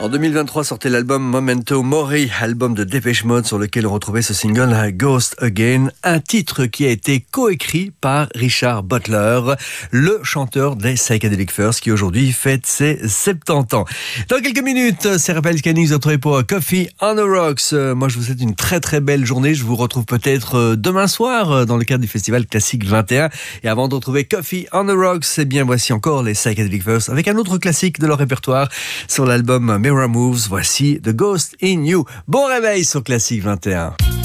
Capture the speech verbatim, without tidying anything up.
En deux mille vingt-trois sortait l'album Memento Mori, album de Depeche Mode sur lequel on retrouvait ce single Ghost Again, un titre qui a été coécrit par Richard Butler, le chanteur des Psychedelic Furs qui aujourd'hui fête ses soixante-dix ans. Dans quelques minutes, c'est Raphaël Scanning, vous retrouvez pour Coffee on the Rocks. Moi je vous souhaite une très très belle journée, je vous retrouve peut-être demain soir dans le cadre du festival Classique vingt et un. Et avant de retrouver Coffee on the Rocks, eh bien voici encore les Psychedelic Furs avec un autre classique de leur répertoire sur l'album Mirror Moves. Voici The Ghost in You. Bon réveil sur Classique vingt et un.